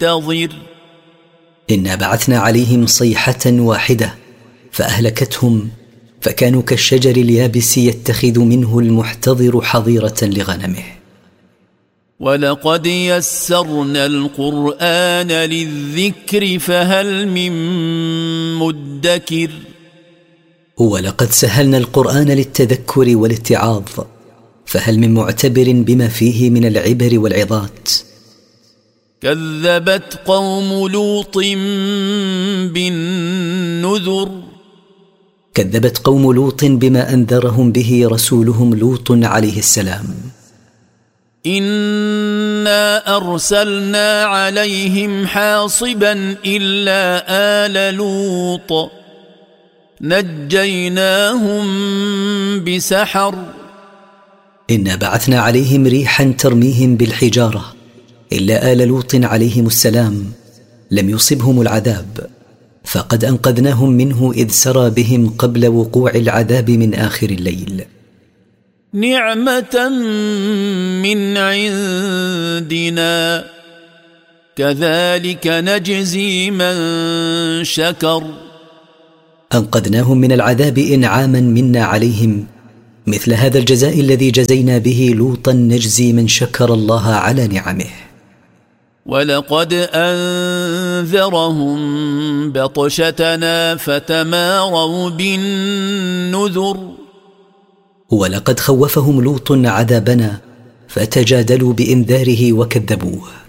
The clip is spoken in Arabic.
منتظر إنا بعثنا عليهم صيحة واحدة فأهلكتهم فكانوا كالشجر اليابس يتخذ منه المحتضر حظيرة لغنمه. ولقد يسرنا القرآن للذكر فهل من مدكر ولقد سهلنا القرآن للتذكر والاتعاظ فهل من معتبر بما فيه من العبر والعظات. كذبت قوم لوط بالنذر كذبت قوم لوط بما أنذرهم به رسولهم لوط عليه السلام. إنا أرسلنا عليهم حاصبا إلا آل لوط نجيناهم بسحر. إنا بعثنا عليهم ريحا ترميهم بالحجارة إلا آل لوط عليهم السلام لم يصبهم العذاب فقد أنقذناهم منه إذ سرى بهم قبل وقوع العذاب من آخر الليل. نعمة من عندنا كذلك نجزي من شكر. أنقذناهم من العذاب إنعاما منا عليهم مثل هذا الجزاء الذي جزينا به لوطا نجزي من شكر الله على نعمه. ولقد أنذرهم بطشتنا فتماروا بالنذر ولقد خوفهم لوط عذابنا فتجادلوا بإنذاره وكذبوه.